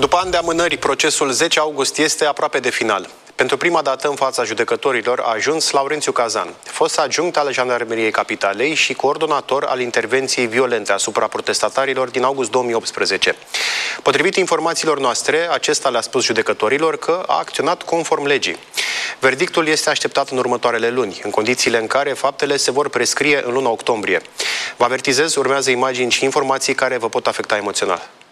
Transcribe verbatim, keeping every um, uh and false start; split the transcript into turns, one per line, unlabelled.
După ani de amânări, procesul zece august este aproape de final. Pentru prima dată în fața judecătorilor a ajuns Laurențiu Cazan, fost adjunct al Jandarmeriei Capitalei și coordonator al intervenției violente asupra protestatarilor din august două mii optsprezece. Potrivit informațiilor noastre, acesta le-a spus judecătorilor că a acționat conform legii. Verdictul este așteptat în următoarele luni, în condițiile în care faptele se vor prescrie în luna octombrie. Vă avertizez, urmează imagini și informații care vă pot afecta emoțional.